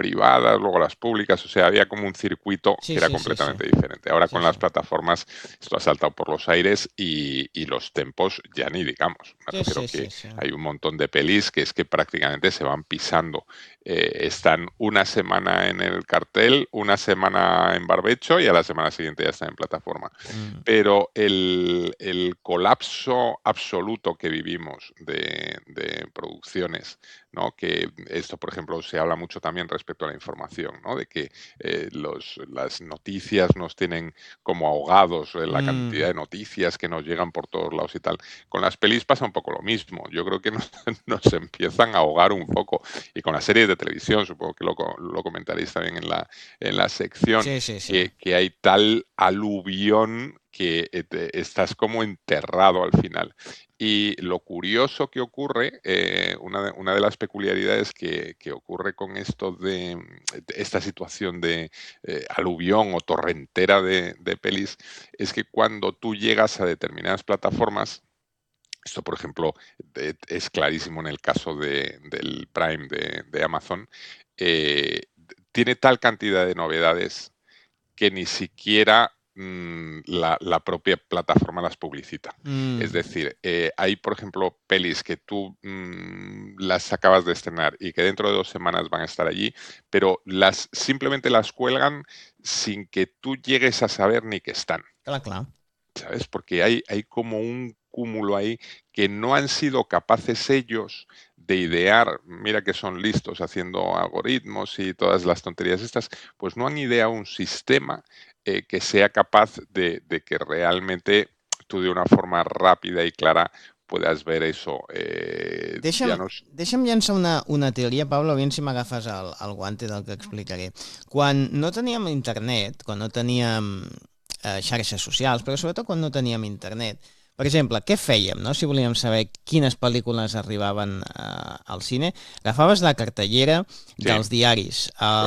privadas, luego las públicas, o sea, había como un circuito que era completamente diferente. Ahora con las plataformas esto ha saltado por los aires y los tempos ya ni digamos. Me refiero que hay un montón de pelis que es que prácticamente se van pisando. Están una semana en el cartel, una semana en barbecho y a la semana siguiente ya están en plataforma. Pero el colapso absoluto que vivimos de producciones, ¿no? Que esto, por ejemplo, se habla mucho también respecto a la información, ¿no? De que las noticias nos tienen como ahogados, la cantidad de noticias que nos llegan por todos lados y tal. Con las pelis pasa un poco lo mismo. Yo creo que nos empiezan a ahogar un poco. Y con las series de televisión, supongo que lo comentaréis también en la sección, que hay tal aluvión que estás como enterrado al final. Y lo curioso que ocurre, una de las peculiaridades que ocurre con esto de esta situación de aluvión o torrentera de pelis, es que cuando tú llegas a determinadas plataformas, esto, por ejemplo, es clarísimo en el caso del Prime de Amazon, tiene tal cantidad de novedades que ni siquiera la propia plataforma las publicita. Es decir, hay, por ejemplo, pelis que tú las acabas de estrenar y que dentro de 2 semanas van a estar allí, pero simplemente las cuelgan sin que tú llegues a saber ni que están. Claro. ¿Sabes? Porque hay como un cúmulo ahí que no han sido capaces ellos de idear, mira que son listos haciendo algoritmos y todas las tonterías estas, pues no han ideado un sistema que sea capaz de que realmente tú de una forma rápida y clara puedas ver eso. Deixa'm llançar una teoria, Pablo, aviam si m'agafes el guante del que explicaré. Quan no teníem internet, quan no teníem xarxes socials, però sobretot quan no teníem internet, per exemple, què fèiem, no? Si volíem saber quines pel·lícules arribaven al cine, agafaves la cartellera dels diaris,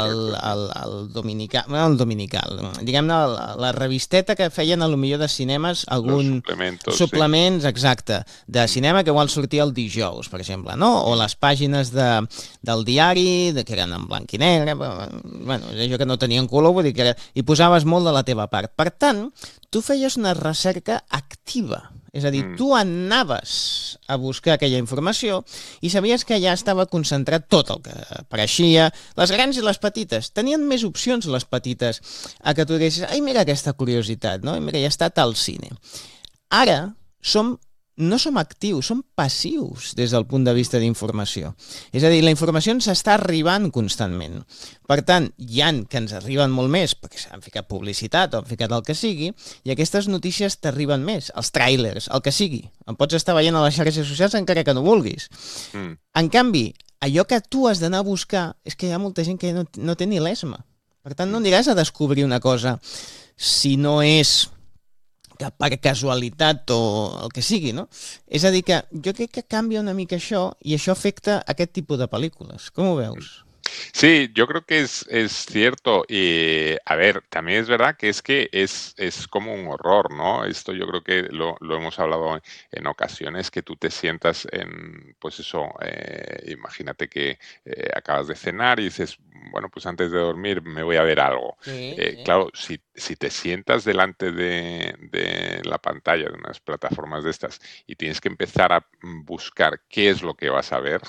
el dominical, diguem-ne, la revisteta que feien a lo millor de cinemes, algun suplements, exacte, de cinema que igual sortia el dijous, per exemple, no? O les pàgines del diari, que eren en blanc i negre, bueno, allò que no tenien color, vull dir que hi posaves molt de la teva part. Per tant, tu feies una recerca activa. És a dir, tu anaves a buscar aquella informació i sabies que allà estava concentrat tot el que apareixia, les grans i les petites. Tenien més opcions les petites a que tu diguessis, ai, mira aquesta curiositat, no? Mira, ja ha estat al cine. Ara no som actius, som passius des del punt de vista d'informació. És a dir, la informació ens està arribant constantment. Per tant, hi ha que ens arriben molt més perquè s'han ficat publicitat o han ficat el que sigui, i aquestes notícies t'arriben més, els tràilers, el que sigui. En pots estar veient a les xarxes socials encara que no vulguis. En canvi, allò que tu has d'anar a buscar és que hi ha molta gent que no té ni l'esma. Per tant, no aniràs a descobrir una cosa si no és que per casualitat o el que sigui, no? És a dir, que jo crec que canvia una mica això i això afecta aquest tipus de pel·lícules. Com ho veus? Sí, yo creo que es cierto. Y a ver, también es verdad que es como un horror, ¿no? Esto yo creo que lo hemos hablado en ocasiones, que tú te sientas pues eso, imagínate que acabas de cenar y dices, bueno, pues antes de dormir me voy a ver algo. Claro, si te sientas delante de la pantalla de unas plataformas de estas y tienes que empezar a buscar qué es lo que vas a ver,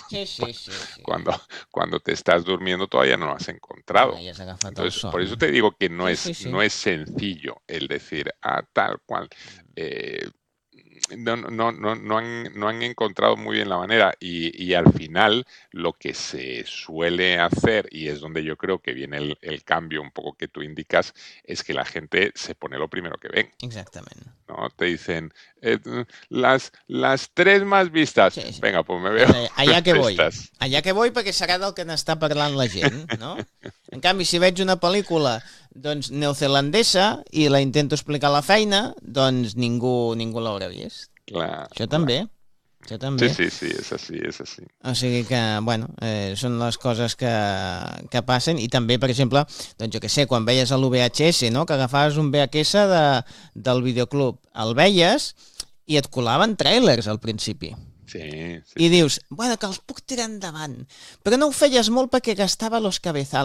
cuando te estás durmiendo todavía no lo has encontrado. Entonces, por eso te digo que no es sencillo el decir, tal cual. No han encontrado muy bien la manera y al final lo que se suele hacer, y es donde yo creo que viene el cambio un poco que tú indicas, es que la gente se pone lo primero que ven. Exactament. ¿No? Te dicen, las 3 más vistas. Venga, pues me veo allà que voy. Allà que voy perquè serà del que n'està parlant la gent, no? En canvi, si veig una pel·lícula doncs neozelandesa i la intento explicar a la feina, doncs ningú l'haurà vist. Clar. Això també. Sí, és així. O sigui que, bueno, són les coses que passen i també, per exemple, doncs jo què sé, quan veies l'VHS, no?, que agafaves un VHS del videoclub, el veies i et colaven tràilers al principi. Sí. I dius, bueno, que els puc tirar endavant, però no ho feies molt perquè gastava los cabezals.